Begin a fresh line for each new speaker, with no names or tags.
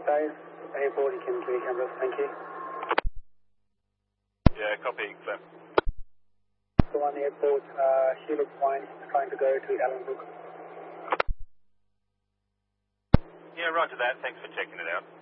Dave, airport, you can clear cameras, thank you.
Yeah, copy, Clem.
So on the airport, she looks fine, trying to go to Allenbrook.
Yeah, roger that. Thanks for checking it out.